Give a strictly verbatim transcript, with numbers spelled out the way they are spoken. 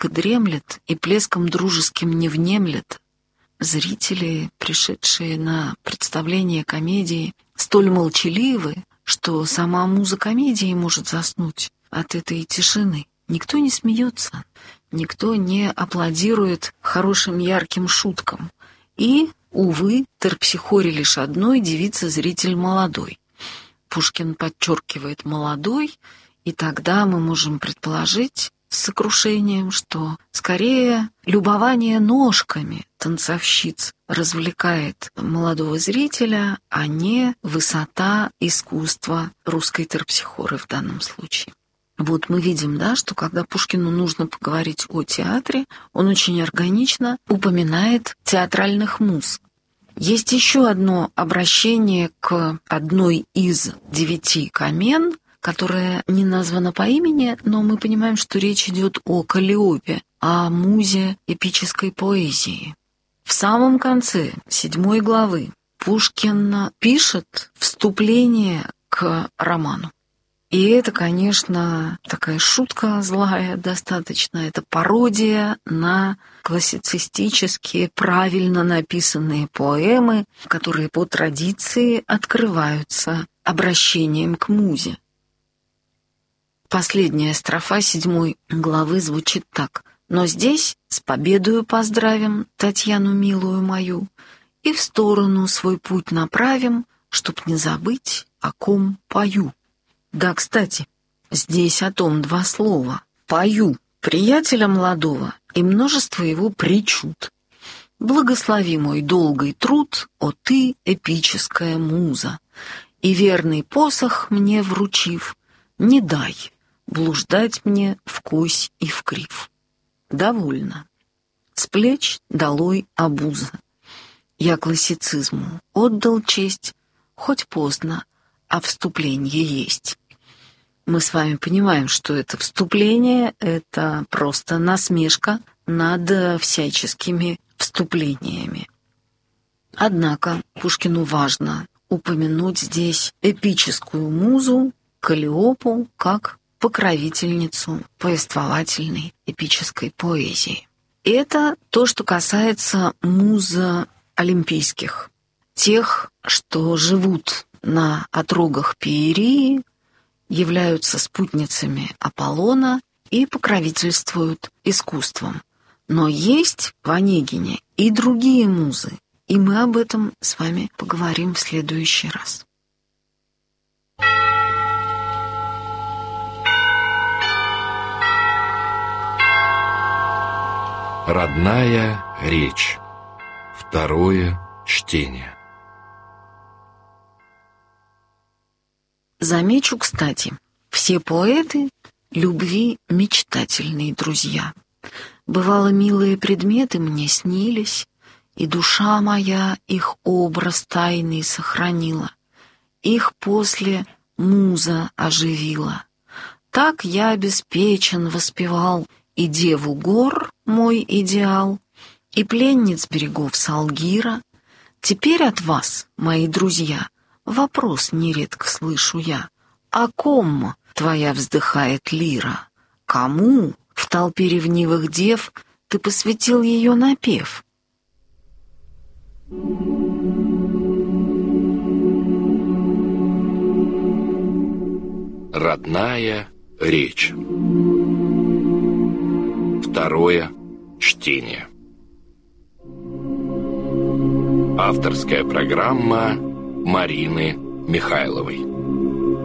сладко дремлет и плеском дружеским не внемлет. Зрители, пришедшие на представление комедии, столь молчаливы, что сама муза комедии может заснуть от этой тишины. Никто не смеется, никто не аплодирует хорошим ярким шуткам. И, увы, терпсихоре лишь одной девица-зритель молодой. Пушкин подчеркивает «молодой», и тогда мы можем предположить с сокрушением, что скорее любование ножками танцовщиц развлекает молодого зрителя, а не высота искусства русской терпсихоры в данном случае. Вот мы видим, да, что когда Пушкину нужно поговорить о театре, он очень органично упоминает театральных муз. Есть еще одно обращение к одной из девяти камен, которая не названа по имени, но мы понимаем, что речь идет о Каллиопе, о музе эпической поэзии. В самом конце седьмой главы Пушкин пишет вступление к роману. И это, конечно, такая шутка злая достаточно, это пародия на классицистические, правильно написанные поэмы, которые по традиции открываются обращением к музе. Последняя строфа седьмой главы звучит так: «Но здесь с победою поздравим Татьяну милую мою и в сторону свой путь направим, чтоб не забыть, о ком пою». Да, кстати, здесь о том два слова. «Пою» приятеля молодого и множество его причуд. «Благослови мой долгий труд, о ты, эпическая муза, и верный посох мне вручив, не дай блуждать мне вкось и вкрив». Довольно. С плеч долой обуза. Я классицизму отдал честь, хоть поздно, а вступление есть. Мы с вами понимаем, что это вступление — это просто насмешка над всяческими вступлениями. Однако Пушкину важно упомянуть здесь эпическую музу Каллиопу как покровительницу повествовательной эпической поэзии. Это то, что касается муз олимпийских, тех, что живут на отрогах Пиерии, являются спутницами Аполлона и покровительствуют искусством. Но есть в Онегине и другие музы, и мы об этом с вами поговорим в следующий раз. Родная речь. Второе чтение. Замечу, кстати, все поэты любви мечтательные друзья. Бывало, милые предметы мне снились, и душа моя их образ тайный сохранила. Их после муза оживила. Так я обеспечен воспевал и деву гор, мой идеал, и пленниц берегов Салгира. Теперь от вас, мои друзья, вопрос нередко слышу я: о ком твоя вздыхает лира? Кому в толпе ревнивых дев ты посвятил ее напев? Родная речь. Второе чтение. Авторская программа Марины Михайловой.